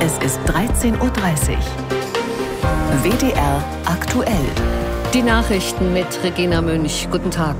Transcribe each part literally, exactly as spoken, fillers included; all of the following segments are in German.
Es ist dreizehn Uhr dreißig. W D R aktuell. Die Nachrichten mit Regina Münch. Guten Tag.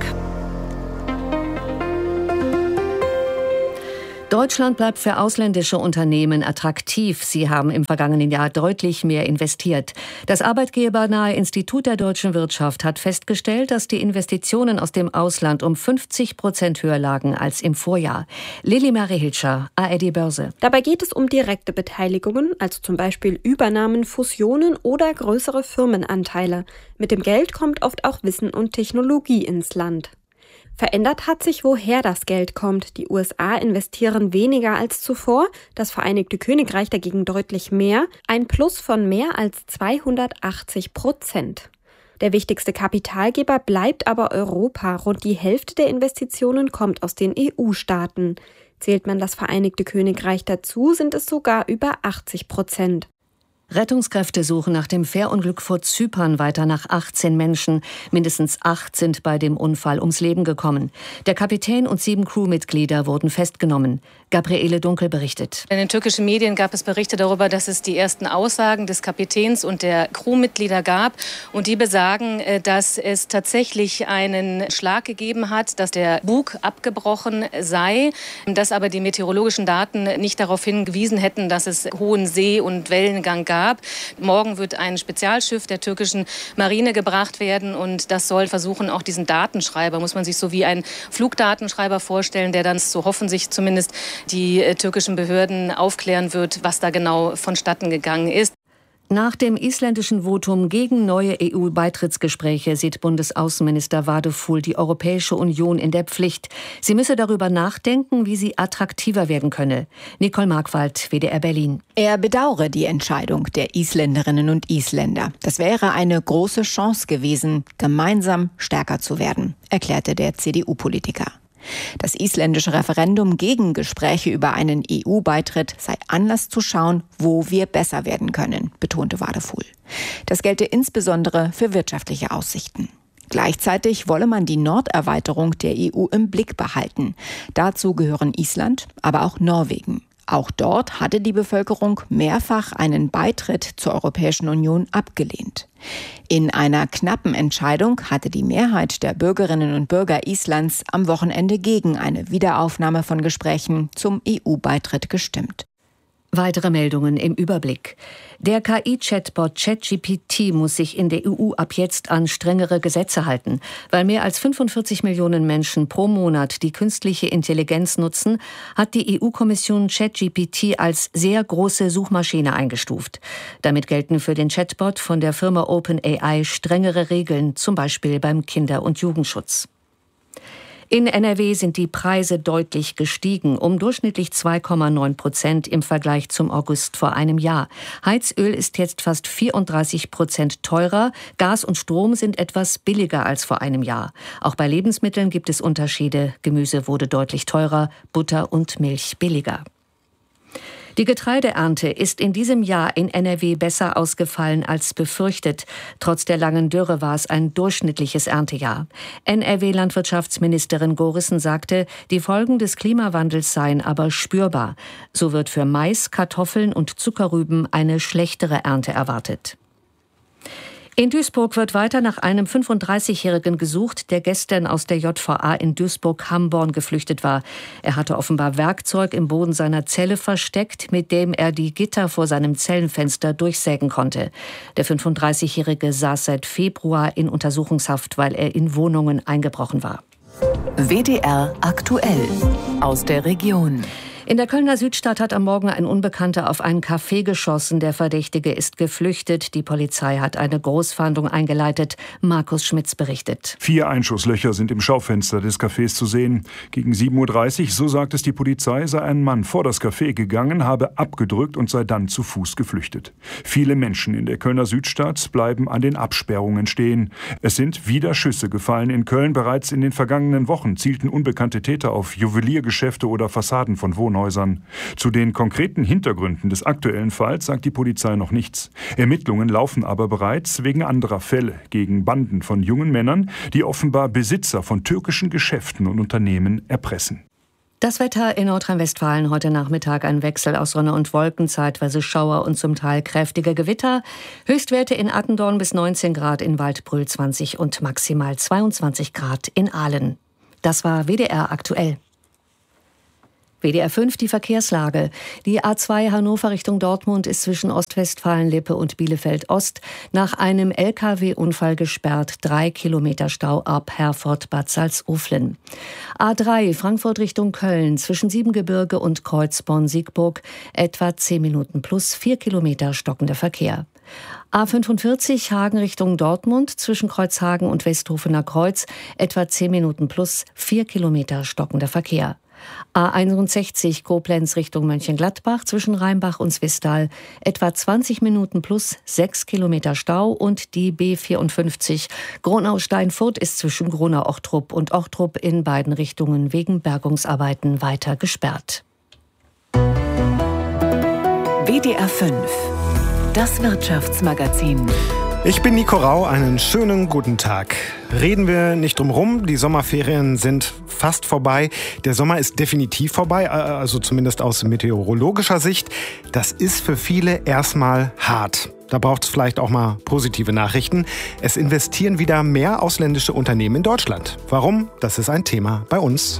Deutschland bleibt für ausländische Unternehmen attraktiv. Sie haben im vergangenen Jahr deutlich mehr investiert. Das arbeitgebernahe Institut der deutschen Wirtschaft hat festgestellt, dass die Investitionen aus dem Ausland um fünfzig Prozent höher lagen als im Vorjahr. Lili Marie Hilscher, A R D Börse. Dabei geht es um direkte Beteiligungen, also zum Beispiel Übernahmen, Fusionen oder größere Firmenanteile. Mit dem Geld kommt oft auch Wissen und Technologie ins Land. Verändert hat sich, woher das Geld kommt. Die U S A investieren weniger als zuvor, das Vereinigte Königreich dagegen deutlich mehr, ein Plus von mehr als zweihundertachtzig Prozent. Der wichtigste Kapitalgeber bleibt aber Europa. Rund die Hälfte der Investitionen kommt aus den E U-Staaten. Zählt man das Vereinigte Königreich dazu, sind es sogar über achtzig Prozent. Rettungskräfte suchen nach dem Fährunglück vor Zypern weiter nach achtzehn Menschen. Mindestens acht sind bei dem Unfall ums Leben gekommen. Der Kapitän und sieben Crewmitglieder wurden festgenommen. Gabriele Dunkel berichtet. In den türkischen Medien gab es Berichte darüber, dass es die ersten Aussagen des Kapitäns und der Crewmitglieder gab. Und die besagen, dass es tatsächlich einen Schlag gegeben hat, dass der Bug abgebrochen sei, dass aber die meteorologischen Daten nicht darauf hingewiesen hätten, dass es hohen See- und Wellengang gab. Morgen wird ein Spezialschiff der türkischen Marine gebracht werden und das soll versuchen, auch diesen Datenschreiber, muss man sich so wie einen Flugdatenschreiber vorstellen, der dann, so hoffen sich zumindest die äh, türkischen Behörden, aufklären wird, was da genau vonstatten gegangen ist. Nach dem isländischen Votum gegen neue E U-Beitrittsgespräche sieht Bundesaußenminister Wadefuhl die Europäische Union in der Pflicht. Sie müsse darüber nachdenken, wie sie attraktiver werden könne. Nicole Markwald, W D R Berlin. Er bedauere die Entscheidung der Isländerinnen und Isländer. Das wäre eine große Chance gewesen, gemeinsam stärker zu werden, erklärte der C D U-Politiker. Das isländische Referendum gegen Gespräche über einen E U-Beitritt sei Anlass zu schauen, wo wir besser werden können, betonte Wadefuhl. Das gelte insbesondere für wirtschaftliche Aussichten. Gleichzeitig wolle man die Norderweiterung der E U im Blick behalten. Dazu gehören Island, aber auch Norwegen. Auch dort hatte die Bevölkerung mehrfach einen Beitritt zur Europäischen Union abgelehnt. In einer knappen Entscheidung hatte die Mehrheit der Bürgerinnen und Bürger Islands am Wochenende gegen eine Wiederaufnahme von Gesprächen zum E U-Beitritt gestimmt. Weitere Meldungen im Überblick. Der K I-Chatbot ChatGPT muss sich in der E U ab jetzt an strengere Gesetze halten. Weil mehr als fünfundvierzig Millionen Menschen pro Monat die künstliche Intelligenz nutzen, hat die E U-Kommission ChatGPT als sehr große Suchmaschine eingestuft. Damit gelten für den Chatbot von der Firma OpenAI strengere Regeln, zum Beispiel beim Kinder- und Jugendschutz. In N R W sind die Preise deutlich gestiegen, um durchschnittlich zwei Komma neun Prozent im Vergleich zum August vor einem Jahr. Heizöl ist jetzt fast vierunddreißig Prozent teurer, Gas und Strom sind etwas billiger als vor einem Jahr. Auch bei Lebensmitteln gibt es Unterschiede. Gemüse wurde deutlich teurer, Butter und Milch billiger. Die Getreideernte ist in diesem Jahr in N R W besser ausgefallen als befürchtet. Trotz der langen Dürre war es ein durchschnittliches Erntejahr. N R W-Landwirtschaftsministerin Gorissen sagte, die Folgen des Klimawandels seien aber spürbar. So wird für Mais, Kartoffeln und Zuckerrüben eine schlechtere Ernte erwartet. In Duisburg wird weiter nach einem fünfunddreißigjährigen gesucht, der gestern aus der J V A in Duisburg-Hamborn geflüchtet war. Er hatte offenbar Werkzeug im Boden seiner Zelle versteckt, mit dem er die Gitter vor seinem Zellenfenster durchsägen konnte. Der fünfunddreißigjährige saß seit Februar in Untersuchungshaft, weil er in Wohnungen eingebrochen war. W D R aktuell aus der Region. In der Kölner Südstadt hat am Morgen ein Unbekannter auf ein Café geschossen. Der Verdächtige ist geflüchtet. Die Polizei hat eine Großfahndung eingeleitet. Markus Schmitz berichtet. Vier Einschusslöcher sind im Schaufenster des Cafés zu sehen. Gegen sieben Uhr dreißig, so sagt es die Polizei, sei ein Mann vor das Café gegangen, habe abgedrückt und sei dann zu Fuß geflüchtet. Viele Menschen in der Kölner Südstadt bleiben an den Absperrungen stehen. Es sind wieder Schüsse gefallen in Köln. Bereits in den vergangenen Wochen zielten unbekannte Täter auf Juweliergeschäfte oder Fassaden von Wohnhäusern. Zu den konkreten Hintergründen des aktuellen Falls sagt die Polizei noch nichts. Ermittlungen laufen aber bereits wegen anderer Fälle gegen Banden von jungen Männern, die offenbar Besitzer von türkischen Geschäften und Unternehmen erpressen. Das Wetter in Nordrhein-Westfalen heute Nachmittag ein Wechsel aus Sonne und Wolken, zeitweise Schauer und zum Teil kräftige Gewitter. Höchstwerte in Attendorn bis neunzehn Grad, in Waldbröl zwanzig und maximal zweiundzwanzig Grad in Aalen. Das war W D R aktuell. W D R fünf, die Verkehrslage. Die A zwei Hannover Richtung Dortmund ist zwischen Ostwestfalen-Lippe und Bielefeld-Ost nach einem L K W-Unfall gesperrt. Drei Kilometer Stau ab Herford-Bad Salzuflen. A drei Frankfurt Richtung Köln zwischen Siebengebirge und Kreuzborn-Siegburg etwa zehn Minuten plus vier Kilometer stockender Verkehr. A fünfundvierzig Hagen Richtung Dortmund zwischen Kreuzhagen und Westhofener Kreuz etwa zehn Minuten plus vier Kilometer stockender Verkehr. A einundsechzig Koblenz Richtung Mönchengladbach zwischen Rheinbach und Swisttal etwa zwanzig Minuten plus sechs Kilometer Stau und die B vierundfünfzig Gronau-Steinfurt ist zwischen Gronau-Ochtrup und Ochtrup in beiden Richtungen wegen Bergungsarbeiten weiter gesperrt. W D R fünf, das Wirtschaftsmagazin. Ich bin Nico Rau, einen schönen guten Tag. Reden wir nicht drum rum, die Sommerferien sind fast vorbei. Der Sommer ist definitiv vorbei, also zumindest aus meteorologischer Sicht. Das ist für viele erstmal hart. Da braucht es vielleicht auch mal positive Nachrichten. Es investieren wieder mehr ausländische Unternehmen in Deutschland. Warum? Das ist ein Thema bei uns.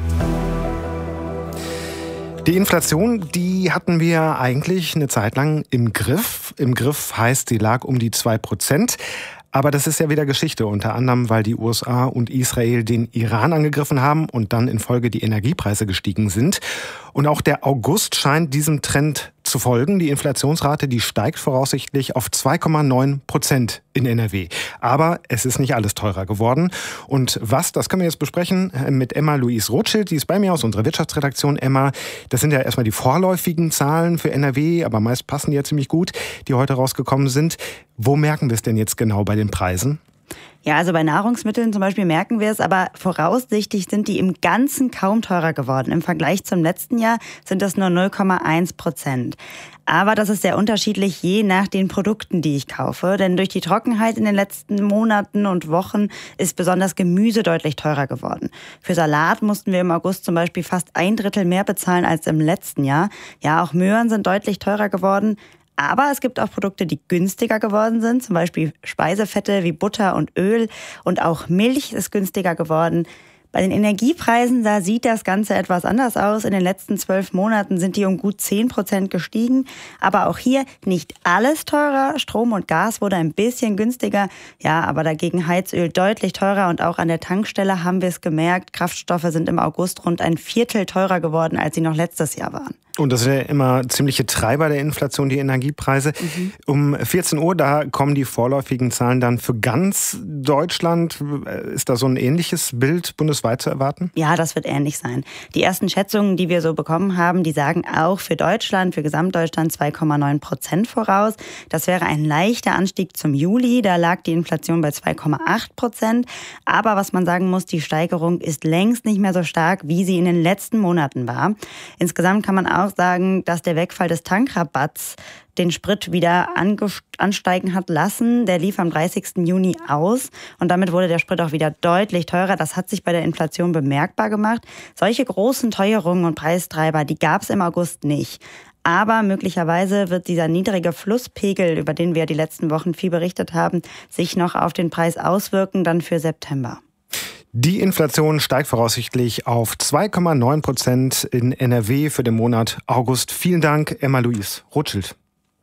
Die Inflation, die hatten wir eigentlich eine Zeit lang im Griff. Im Griff heißt, sie lag um die zwei Prozent. Aber das ist ja wieder Geschichte, unter anderem, weil die U S A und Israel den Iran angegriffen haben und dann in Folge die Energiepreise gestiegen sind. Und auch der August scheint diesem Trend zu folgen. Die Inflationsrate, die steigt voraussichtlich auf zwei Komma neun Prozent in N R W. Aber es ist nicht alles teurer geworden. Und was, das können wir jetzt besprechen mit Emma-Louise Rothschild. Die ist bei mir aus unserer Wirtschaftsredaktion. Emma, das sind ja erstmal die vorläufigen Zahlen für N R W, aber meist passen die ja ziemlich gut, die heute rausgekommen sind. Wo merken wir es denn jetzt genau bei den Preisen? Ja, also bei Nahrungsmitteln zum Beispiel merken wir es, aber voraussichtlich sind die im Ganzen kaum teurer geworden. Im Vergleich zum letzten Jahr sind das nur null Komma eins Prozent. Aber das ist sehr unterschiedlich, je nach den Produkten, die ich kaufe. Denn durch die Trockenheit in den letzten Monaten und Wochen ist besonders Gemüse deutlich teurer geworden. Für Salat mussten wir im August zum Beispiel fast ein Drittel mehr bezahlen als im letzten Jahr. Ja, auch Möhren sind deutlich teurer geworden. Aber es gibt auch Produkte, die günstiger geworden sind, zum Beispiel Speisefette wie Butter und Öl, und auch Milch ist günstiger geworden. Bei den Energiepreisen, da sieht das Ganze etwas anders aus. In den letzten zwölf Monaten sind die um gut zehn Prozent gestiegen. Aber auch hier nicht alles teurer. Strom und Gas wurde ein bisschen günstiger. Ja, aber dagegen Heizöl deutlich teurer. Und auch an der Tankstelle haben wir es gemerkt. Kraftstoffe sind im August rund ein Viertel teurer geworden, als sie noch letztes Jahr waren. Und das sind ja immer ziemliche Treiber der Inflation, die Energiepreise. Mhm. Um vierzehn Uhr, da kommen die vorläufigen Zahlen dann für ganz Deutschland. Ist da so ein ähnliches Bild bundesweit zu erwarten? Ja, das wird ähnlich sein. Die ersten Schätzungen, die wir so bekommen haben, die sagen auch für Deutschland, für Gesamtdeutschland zwei Komma neun Prozent voraus. Das wäre ein leichter Anstieg zum Juli. Da lag die Inflation bei zwei Komma acht Prozent. Aber was man sagen muss, die Steigerung ist längst nicht mehr so stark, wie sie in den letzten Monaten war. Insgesamt kann man auch sagen, dass der Wegfall des Tankrabatts den Sprit wieder ansteigen hat lassen. Der lief am dreißigsten Juni aus und damit wurde der Sprit auch wieder deutlich teurer. Das hat sich bei der Inflation bemerkbar gemacht. Solche großen Teuerungen und Preistreiber, die gab es im August nicht. Aber möglicherweise wird dieser niedrige Flusspegel, über den wir die letzten Wochen viel berichtet haben, sich noch auf den Preis auswirken, dann für September. Die Inflation steigt voraussichtlich auf zwei Komma neun Prozent in N R W für den Monat August. Vielen Dank, Emma-Louise Rothschild.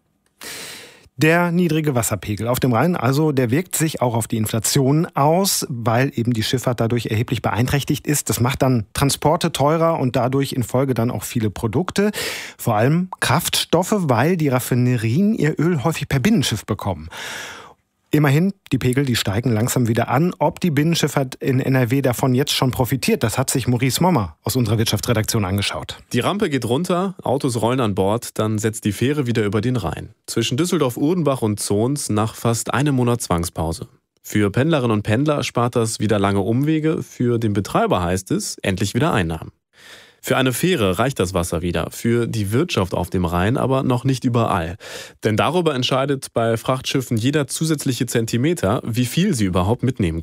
Der niedrige Wasserpegel auf dem Rhein, also der wirkt sich auch auf die Inflation aus, weil eben die Schifffahrt dadurch erheblich beeinträchtigt ist. Das macht dann Transporte teurer und dadurch in Folge dann auch viele Produkte, vor allem Kraftstoffe, weil die Raffinerien ihr Öl häufig per Binnenschiff bekommen. Immerhin, die Pegel, die steigen langsam wieder an. Ob die Binnenschifffahrt in N R W davon jetzt schon profitiert, das hat sich Maurice Mommer aus unserer Wirtschaftsredaktion angeschaut. Die Rampe geht runter, Autos rollen an Bord, dann setzt die Fähre wieder über den Rhein. Zwischen Düsseldorf-Urdenbach und Zons nach fast einem Monat Zwangspause. Für Pendlerinnen und Pendler spart das wieder lange Umwege, für den Betreiber heißt es, endlich wieder Einnahmen. Für eine Fähre reicht das Wasser wieder, für die Wirtschaft auf dem Rhein aber noch nicht überall. Denn darüber entscheidet bei Frachtschiffen jeder zusätzliche Zentimeter, wie viel sie überhaupt mitnehmen können.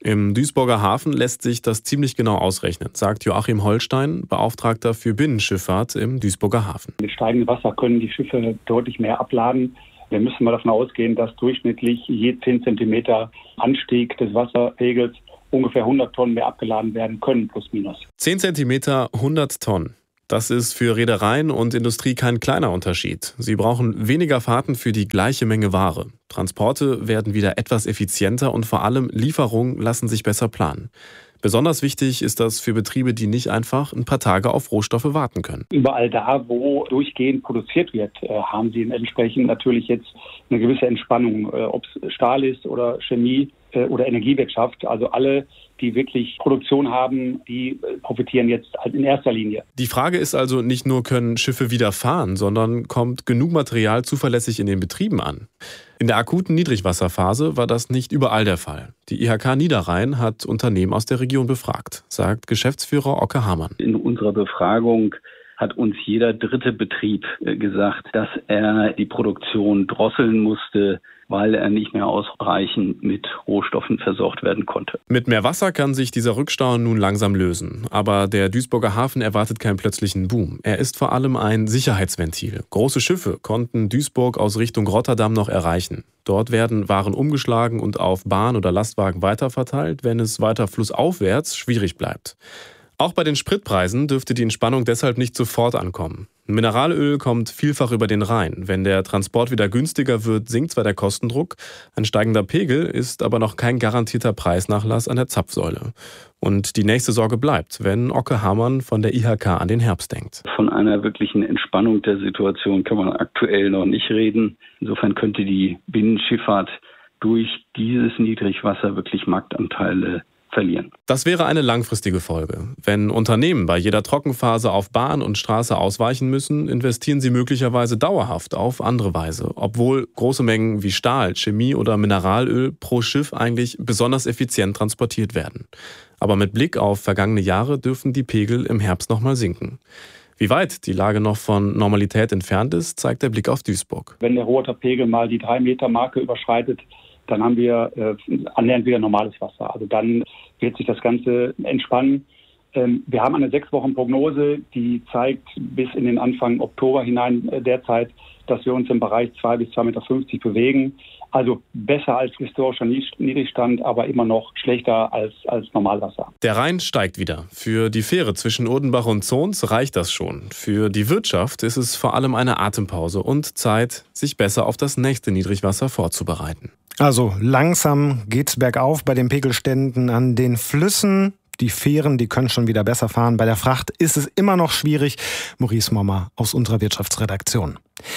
Im Duisburger Hafen lässt sich das ziemlich genau ausrechnen, sagt Joachim Holstein, Beauftragter für Binnenschifffahrt im Duisburger Hafen. Mit steigendem Wasser können die Schiffe deutlich mehr abladen. Wir müssen mal davon ausgehen, dass durchschnittlich je zehn Zentimeter Anstieg des Wasserpegels ungefähr hundert Tonnen mehr abgeladen werden können, plus minus. zehn Zentimeter, hundert Tonnen. Das ist für Reedereien und Industrie kein kleiner Unterschied. Sie brauchen weniger Fahrten für die gleiche Menge Ware. Transporte werden wieder etwas effizienter und vor allem Lieferungen lassen sich besser planen. Besonders wichtig ist das für Betriebe, die nicht einfach ein paar Tage auf Rohstoffe warten können. Überall da, wo durchgehend produziert wird, haben sie entsprechend natürlich jetzt eine gewisse Entspannung, ob es Stahl ist oder Chemie oder Energiewirtschaft. Also alle, die wirklich Produktion haben, die profitieren jetzt halt in erster Linie. Die Frage ist also nicht nur, können Schiffe wieder fahren, sondern kommt genug Material zuverlässig in den Betrieben an? In der akuten Niedrigwasserphase war das nicht überall der Fall. Die I H K Niederrhein hat Unternehmen aus der Region befragt, sagt Geschäftsführer Okke Hamann. In unserer Befragung hat uns jeder dritte Betrieb gesagt, dass er die Produktion drosseln musste, weil er nicht mehr ausreichend mit Rohstoffen versorgt werden konnte. Mit mehr Wasser kann sich dieser Rückstau nun langsam lösen. Aber der Duisburger Hafen erwartet keinen plötzlichen Boom. Er ist vor allem ein Sicherheitsventil. Große Schiffe konnten Duisburg aus Richtung Rotterdam noch erreichen. Dort werden Waren umgeschlagen und auf Bahn oder Lastwagen weiterverteilt, wenn es weiter flussaufwärts schwierig bleibt. Auch bei den Spritpreisen dürfte die Entspannung deshalb nicht sofort ankommen. Mineralöl kommt vielfach über den Rhein. Wenn der Transport wieder günstiger wird, sinkt zwar der Kostendruck, ein steigender Pegel ist aber noch kein garantierter Preisnachlass an der Zapfsäule. Und die nächste Sorge bleibt, wenn Okke Hamann von der I H K an den Herbst denkt. Von einer wirklichen Entspannung der Situation kann man aktuell noch nicht reden. Insofern könnte die Binnenschifffahrt durch dieses Niedrigwasser wirklich Marktanteile verlieren. Das wäre eine langfristige Folge. Wenn Unternehmen bei jeder Trockenphase auf Bahn und Straße ausweichen müssen, investieren sie möglicherweise dauerhaft auf andere Weise, obwohl große Mengen wie Stahl, Chemie oder Mineralöl pro Schiff eigentlich besonders effizient transportiert werden. Aber mit Blick auf vergangene Jahre dürfen die Pegel im Herbst nochmal sinken. Wie weit die Lage noch von Normalität entfernt ist, zeigt der Blick auf Duisburg. Wenn der Rohrwasserpegel mal die drei Meter Marke überschreitet, dann haben wir äh, annähernd wieder normales Wasser. Also dann wird sich das Ganze entspannen. Ähm, wir haben eine sechs Wochen Prognose, die zeigt bis in den Anfang Oktober hinein äh, derzeit, dass wir uns im Bereich zwei bis zwei Meter fünfzig bewegen. Also besser als historischer Niedrigstand, aber immer noch schlechter als, als Normalwasser. Der Rhein steigt wieder. Für die Fähre zwischen Urdenbach und Zons reicht das schon. Für die Wirtschaft ist es vor allem eine Atempause und Zeit, sich besser auf das nächste Niedrigwasser vorzubereiten. Also langsam geht's bergauf bei den Pegelständen an den Flüssen. Die Fähren, die können schon wieder besser fahren. Bei der Fracht ist es immer noch schwierig. Maurice Mommer aus unserer Wirtschaftsredaktion.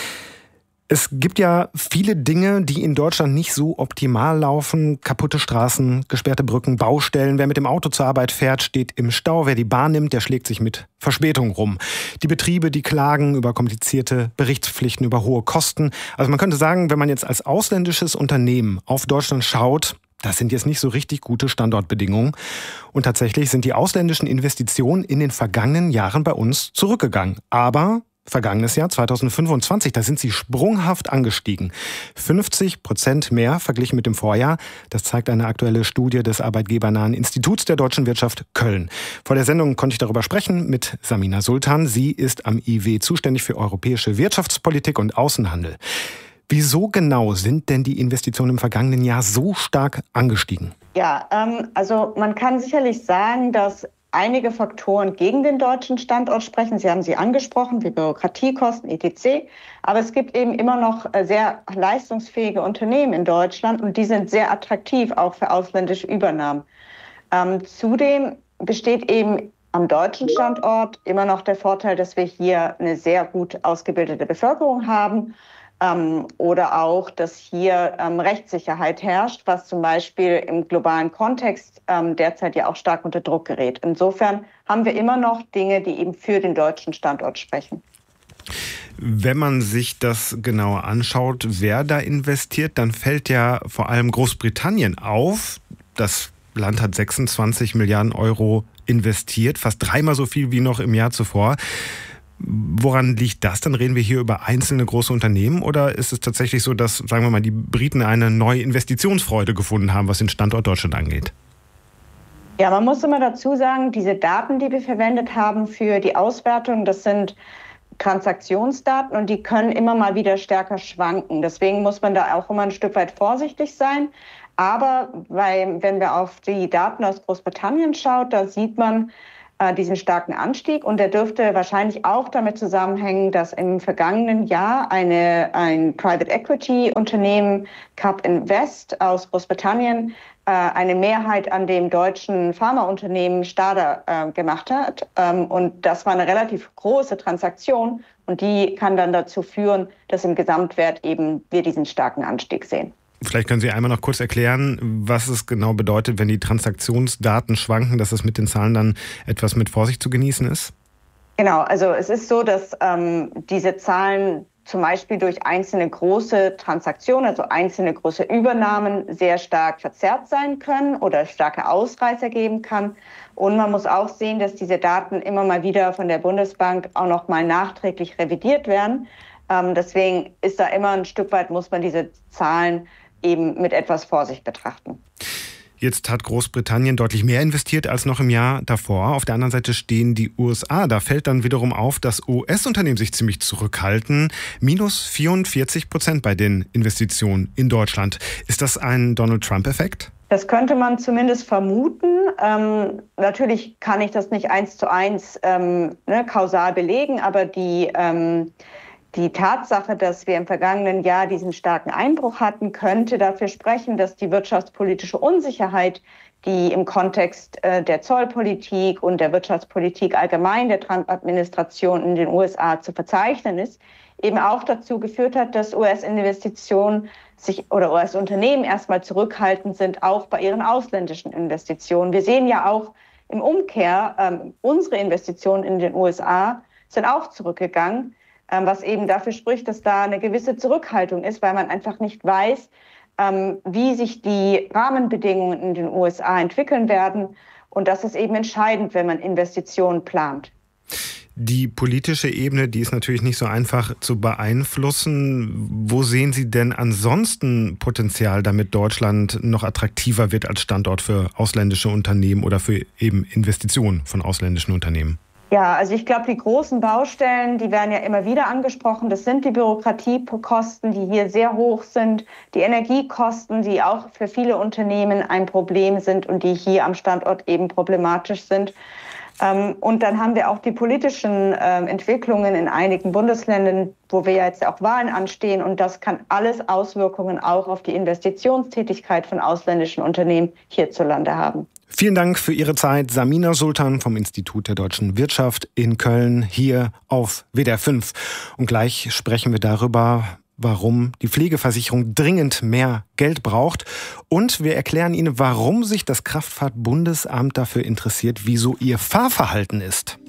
Es gibt ja viele Dinge, die in Deutschland nicht so optimal laufen. Kaputte Straßen, gesperrte Brücken, Baustellen. Wer mit dem Auto zur Arbeit fährt, steht im Stau. Wer die Bahn nimmt, der schlägt sich mit Verspätung rum. Die Betriebe, die klagen über komplizierte Berichtspflichten, über hohe Kosten. Also man könnte sagen, wenn man jetzt als ausländisches Unternehmen auf Deutschland schaut, das sind jetzt nicht so richtig gute Standortbedingungen. Und tatsächlich sind die ausländischen Investitionen in den vergangenen Jahren bei uns zurückgegangen. Aber vergangenes Jahr, zweitausendfünfundzwanzig, da sind sie sprunghaft angestiegen. fünfzig Prozent mehr verglichen mit dem Vorjahr. Das zeigt eine aktuelle Studie des arbeitgebernahen Instituts der deutschen Wirtschaft Köln. Vor der Sendung konnte ich darüber sprechen mit Samina Sultan. Sie ist am I W zuständig für europäische Wirtschaftspolitik und Außenhandel. Wieso genau sind denn die Investitionen im vergangenen Jahr so stark angestiegen? Ja, ähm, also man kann sicherlich sagen, dass einige Faktoren gegen den deutschen Standort sprechen. Sie haben sie angesprochen, wie Bürokratiekosten, et cetera. Aber es gibt eben immer noch sehr leistungsfähige Unternehmen in Deutschland und die sind sehr attraktiv, auch für ausländische Übernahmen. Ähm, zudem besteht eben am deutschen Standort immer noch der Vorteil, dass wir hier eine sehr gut ausgebildete Bevölkerung haben. Ähm, oder auch, dass hier ähm, Rechtssicherheit herrscht, was zum Beispiel im globalen Kontext ähm, derzeit ja auch stark unter Druck gerät. Insofern haben wir immer noch Dinge, die eben für den deutschen Standort sprechen. Wenn man sich das genauer anschaut, wer da investiert, dann fällt ja vor allem Großbritannien auf. Das Land hat sechsundzwanzig Milliarden Euro investiert, fast dreimal so viel wie noch im Jahr zuvor. Woran liegt das? Dann reden wir hier über einzelne große Unternehmen oder ist es tatsächlich so, dass, sagen wir mal, die Briten eine neue Investitionsfreude gefunden haben, was den Standort Deutschland angeht? Ja, man muss immer dazu sagen, diese Daten, die wir verwendet haben für die Auswertung, das sind Transaktionsdaten und die können immer mal wieder stärker schwanken. Deswegen muss man da auch immer ein Stück weit vorsichtig sein. Aber weil, wenn wir auf die Daten aus Großbritannien schaut, da sieht man äh, diesen starken Anstieg und der dürfte wahrscheinlich auch damit zusammenhängen, dass im vergangenen Jahr eine, ein Private Equity Unternehmen Cap Invest aus Großbritannien äh, eine Mehrheit an dem deutschen Pharmaunternehmen Stada äh, gemacht hat. Ähm, und das war eine relativ große Transaktion und die kann dann dazu führen, dass im Gesamtwert eben wir diesen starken Anstieg sehen. Vielleicht können Sie einmal noch kurz erklären, was es genau bedeutet, wenn die Transaktionsdaten schwanken, dass es mit den Zahlen dann etwas mit Vorsicht zu genießen ist? Genau, also es ist so, dass ähm, diese Zahlen zum Beispiel durch einzelne große Transaktionen, also einzelne große Übernahmen sehr stark verzerrt sein können oder starke Ausreißer geben kann. Und man muss auch sehen, dass diese Daten immer mal wieder von der Bundesbank auch noch mal nachträglich revidiert werden. Ähm, deswegen ist da immer ein Stück weit, muss man diese Zahlen eben mit etwas Vorsicht betrachten. Jetzt hat Großbritannien deutlich mehr investiert als noch im Jahr davor. Auf der anderen Seite stehen die U S A. Da fällt dann wiederum auf, dass U S-Unternehmen sich ziemlich zurückhalten. Minus vierundvierzig Prozent bei den Investitionen in Deutschland. Ist das ein Donald-Trump-Effekt? Das könnte man zumindest vermuten. Ähm, natürlich kann ich das nicht eins zu eins ähm, ne, kausal belegen, aber die ähm, Die Tatsache, dass wir im vergangenen Jahr diesen starken Einbruch hatten, könnte dafür sprechen, dass die wirtschaftspolitische Unsicherheit, die im Kontext äh, der Zollpolitik und der Wirtschaftspolitik allgemein der Trump-Administration in den U S A zu verzeichnen ist, eben auch dazu geführt hat, dass U S-Investitionen sich oder U S-Unternehmen erstmal zurückhaltend sind, auch bei ihren ausländischen Investitionen. Wir sehen ja auch im Umkehr, ähm, unsere Investitionen in den U S A sind auch zurückgegangen, was eben dafür spricht, dass da eine gewisse Zurückhaltung ist, weil man einfach nicht weiß, wie sich die Rahmenbedingungen in den U S A entwickeln werden. Und das ist eben entscheidend, wenn man Investitionen plant. Die politische Ebene, die ist natürlich nicht so einfach zu beeinflussen. Wo sehen Sie denn ansonsten Potenzial, damit Deutschland noch attraktiver wird als Standort für ausländische Unternehmen oder für eben Investitionen von ausländischen Unternehmen? Ja, also ich glaube, die großen Baustellen, die werden ja immer wieder angesprochen. Das sind die Bürokratiekosten, die hier sehr hoch sind, die Energiekosten, die auch für viele Unternehmen ein Problem sind und die hier am Standort eben problematisch sind. Und dann haben wir auch die politischen Entwicklungen in einigen Bundesländern, wo wir ja jetzt auch Wahlen anstehen. Und das kann alles Auswirkungen auch auf die Investitionstätigkeit von ausländischen Unternehmen hierzulande haben. Vielen Dank für Ihre Zeit, Samina Sultan vom Institut der deutschen Wirtschaft in Köln, hier auf W D R fünf. Und gleich sprechen wir darüber, warum die Pflegeversicherung dringend mehr Geld braucht. Und wir erklären Ihnen, warum sich das Kraftfahrtbundesamt dafür interessiert, wie so Ihr Fahrverhalten ist.